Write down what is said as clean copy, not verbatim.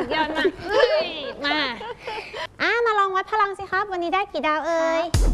ดยอดมากมามาลองวัดพลังสิครับวันนี้ได้กี่ดาวเอ่ย